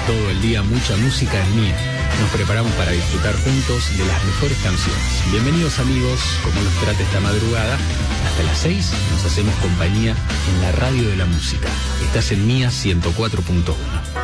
Todo el día mucha música en Mía. Nos preparamos para disfrutar juntos de las mejores canciones. Bienvenidos amigos, como nos trata esta madrugada. Hasta las 6 nos hacemos compañía en la radio de la música. Estás en Mía 104.1.